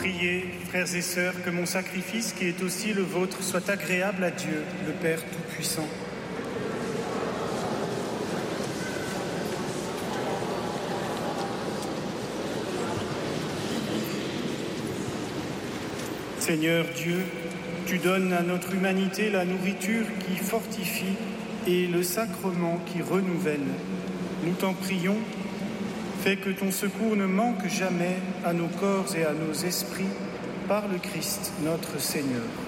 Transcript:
Priez, frères et sœurs, que mon sacrifice, qui est aussi le vôtre, soit agréable à Dieu, le Père Tout-Puissant. Seigneur Dieu, tu donnes à notre humanité la nourriture qui fortifie et le sacrement qui renouvelle. Nous t'en prions, fais que ton secours ne manque jamais à nos corps et à nos esprits par le Christ notre Seigneur.